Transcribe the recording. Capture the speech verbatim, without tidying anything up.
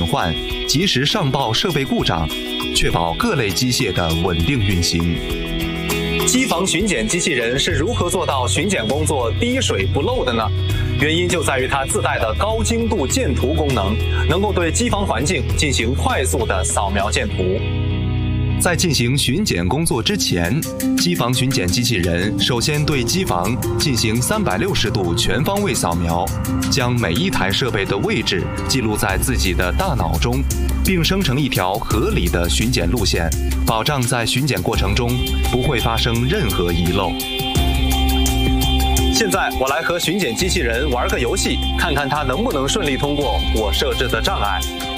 换，及时上报设备故障，确保各类机械的稳定运行。机房巡检机器人是如何做到巡检工作滴水不漏的呢？原因就在于它自带的高精度建图功能，能够对机房环境进行快速的扫描建图。在进行巡检工作之前，机房巡检机器人首先对机房进行三百六十度全方位扫描，将每一台设备的位置记录在自己的大脑中，并生成一条合理的巡检路线，保障在巡检过程中不会发生任何遗漏。现在我来和巡检机器人玩个游戏，看看它能不能顺利通过我设置的障碍。